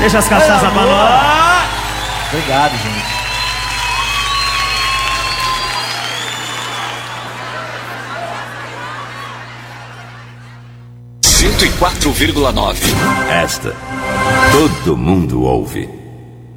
Deixa as cachaças pra nós. Obrigado, gente. (104,9). Esta todo mundo ouve.